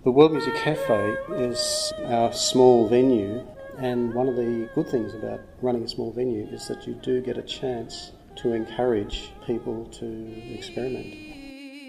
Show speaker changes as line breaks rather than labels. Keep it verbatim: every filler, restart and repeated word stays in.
The World Music Cafe is our small venue, and one of the good things about running a small venue is that you do get a chance to encourage people to experiment.